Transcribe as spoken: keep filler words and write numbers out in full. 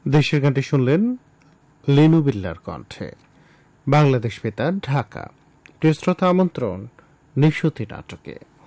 দেশের গানটি শুনলেন লিনু বিল্লার কণ্ঠে। বাংলাদেশ বেতার, ঢাকা। প্রিয় শ্রোতা, আমন্ত্রণ নিশুতি নাটকে।